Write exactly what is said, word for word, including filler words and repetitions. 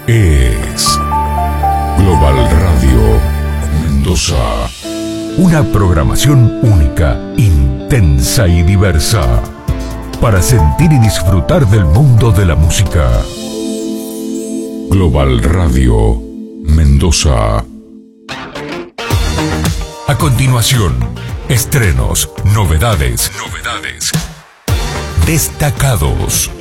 es Global Radio Mendoza. Una programación única, intensa y diversa, para sentir y disfrutar del mundo de la música. Global Radio Mendoza. A continuación, estrenos, novedades, novedades, destacados.